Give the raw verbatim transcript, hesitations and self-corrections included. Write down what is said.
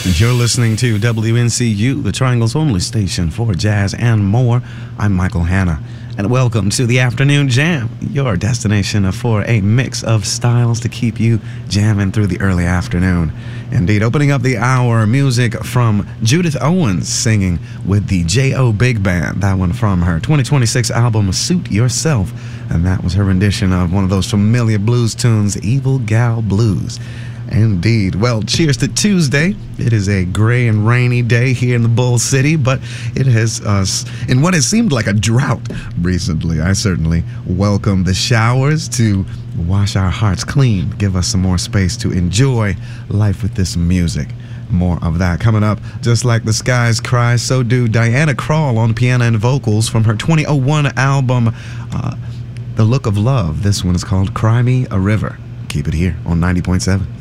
You're listening to W N C U, the Triangle's only station for jazz and more. I'm Michael Hanna, and welcome to the Afternoon Jam, your destination for a mix of styles to keep you jamming through the early afternoon. Indeed, opening up the hour, music from Judith Owens singing with the J O Big Band, that one from her twenty twenty-six album, Suit Yourself, and that was her rendition of one of those familiar blues tunes, Evil Gal Blues. Indeed. Well, cheers to Tuesday. It is a gray and rainy day here in the Bull City, but it has, uh, in what has seemed like a drought recently, I certainly welcome the showers to wash our hearts clean, give us some more space to enjoy life with this music. More of that coming up. Just like the skies cry, so do Diana Krall on piano and vocals from her twenty oh one album, uh, The Look of Love. This one is called Cry Me a River. Keep it here on ninety point seven.